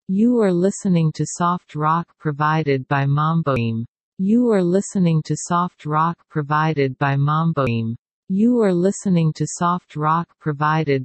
You are listening to soft rock provided by Mamboim. You are listening to soft rock provided by Mamboim. You are listening to soft rock provided